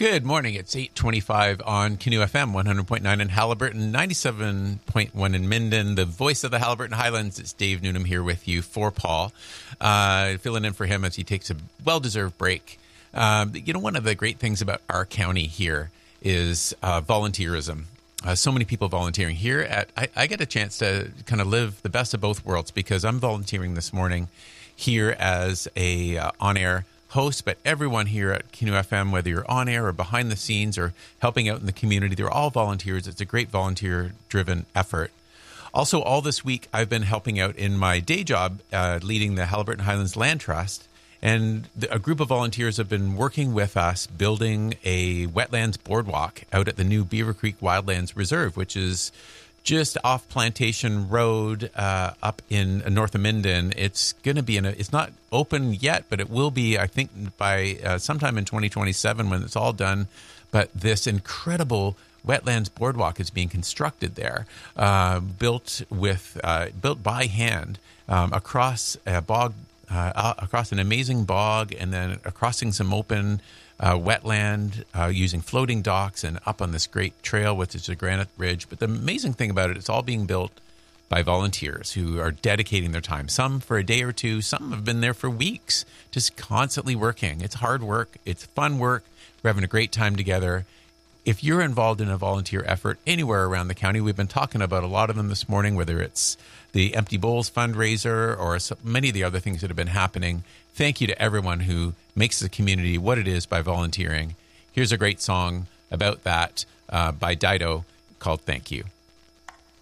Good morning. It's 8:25 on Canoe FM, 100.9 in Haliburton, 97.1 in Minden. The voice of the Haliburton Highlands, it's Dave Newnham here with you for Paul, filling in for him as he takes a well-deserved break. One of the great things about our county here is volunteerism. So many people volunteering here. I get a chance to kind of live the best of both worlds because I'm volunteering this morning here as a on-air host, but everyone here at Canoe FM, whether you're on air or behind the scenes or helping out in the community, they're all volunteers. It's a great volunteer-driven effort. Also, all this week, I've been helping out in my day job, leading the Haliburton Highlands Land Trust, and a group of volunteers have been working with us building a wetlands boardwalk out at the new Beaver Creek Wildlands Reserve, which is just off Plantation Road up in north of Minden. It's going to be it's not open yet, but it will be, I think, by sometime in 2027 when it's all done. But this incredible wetlands boardwalk is being constructed there, built by hand across a bog, across an amazing bog, and then crossing some open wetland, using floating docks and up on this great trail, which is a granite ridge. But the amazing thing about it, it's all being built by volunteers who are dedicating their time, some for a day or two, some have been there for weeks, just constantly working. It's hard work. It's fun work. We're having a great time together. If you're involved in a volunteer effort anywhere around the county, we've been talking about a lot of them this morning, whether it's the Empty Bowls fundraiser or many of the other things that have been happening. Thank you to everyone who makes the community what it is by volunteering. Here's a great song about that by Dido called Thank You.